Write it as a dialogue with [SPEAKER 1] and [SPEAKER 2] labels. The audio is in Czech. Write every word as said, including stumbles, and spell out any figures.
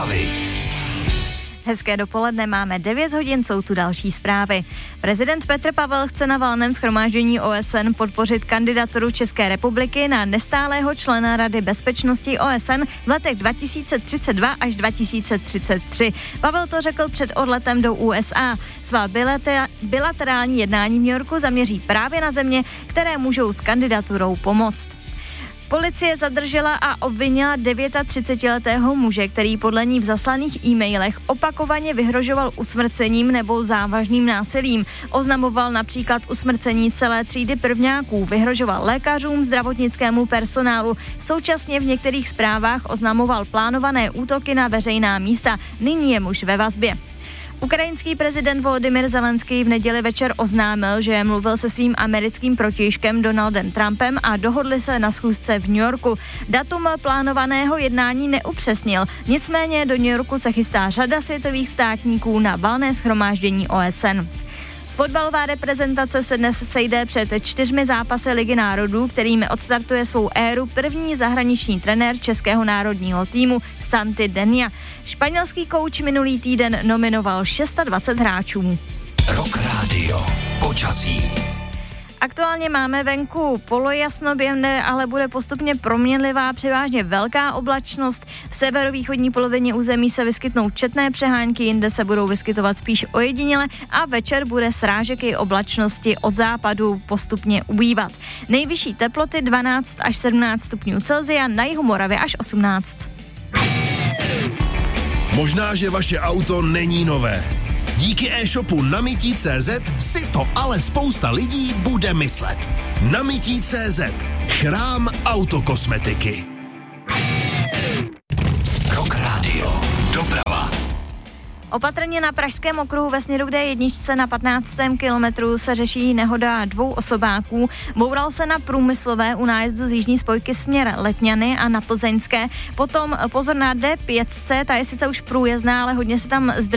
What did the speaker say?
[SPEAKER 1] Zprávy.
[SPEAKER 2] Hezké dopoledne, máme devět hodin, jsou tu další zprávy. Prezident Petr Pavel chce na valném shromáždění O S N podpořit kandidaturu České republiky na nestálého člena Rady bezpečnosti O S N v letech dva tisíce třicet dva až dva tisíce třicet tři. Pavel to řekl před odletem do U S A. Svá bilaterální jednání v New Yorku zaměří právě na země, které můžou s kandidaturou pomoct. Policie zadržela a obvinila třicetidevětiletého muže, který podle ní v zaslaných e-mailech opakovaně vyhrožoval usmrcením nebo závažným násilím. Oznamoval například usmrcení celé třídy prvňáků, vyhrožoval lékařům, zdravotnickému personálu. Současně v některých zprávách oznamoval plánované útoky na veřejná místa. Nyní je muž ve vazbě. Ukrajinský prezident Volodymyr Zelenský v neděli večer oznámil, že mluvil se svým americkým protějškem Donaldem Trumpem a dohodli se na schůzce v New Yorku. Datum plánovaného jednání neupřesnil, nicméně do New Yorku se chystá řada světových státníků na valné shromáždění O S N. Fotbalová reprezentace se dnes sejde před čtyřmi zápasy Ligy národů, kterými odstartuje svou éru první zahraniční trenér českého národního týmu Santi Denia. Španělský kouč minulý týden nominoval dvacet šest hráčů.
[SPEAKER 1] Rock Radio. Počasí.
[SPEAKER 2] Aktuálně máme venku polojasno, během dne ale bude postupně proměnlivá, převážně velká oblačnost. V severovýchodní polovině území se vyskytnou četné přehánky, jinde se budou vyskytovat spíš ojediněle a večer bude srážek i oblačnosti od západu postupně ubývat. Nejvyšší teploty dvanáct až sedmnáct stupňů Celsia, na jihu Moravy až osmnáct.
[SPEAKER 3] Možná, že vaše auto není nové. Díky e-shopu Namití tečka cé zet si to ale spousta lidí bude myslet. Namití tečka cé zet. Chrám autokosmetiky.
[SPEAKER 1] Rock Radio. Doprava.
[SPEAKER 2] Opatrně na pražském okruhu ve směru k D jedna na patnáctém kilometru se řeší nehoda dvou osobáků. Boural se na Průmyslové u nájezdu z jižní spojky směr Letňany a na Plzeňské. Potom pozor na D pět, ta je sice už průjezdná, ale hodně se tam zdrží.